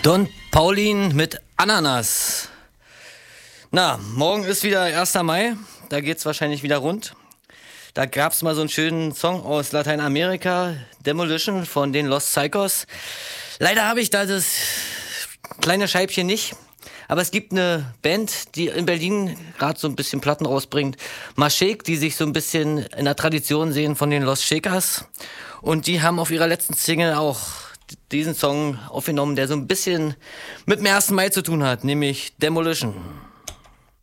Don Paulin mit Ananas. Na, morgen ist wieder 1. Mai, da geht's wahrscheinlich wieder rund. Da gab's mal so einen schönen Song aus Lateinamerika, Demolition von den Los Psychos. Leider habe ich da das kleine Scheibchen nicht, aber es gibt eine Band, die in Berlin gerade so ein bisschen Platten rausbringt, Mashake, die sich so ein bisschen in der Tradition sehen von den Los Shakers. Und die haben auf ihrer letzten Single auch diesen Song aufgenommen, der so ein bisschen mit dem 1. Mai zu tun hat, nämlich Demolition.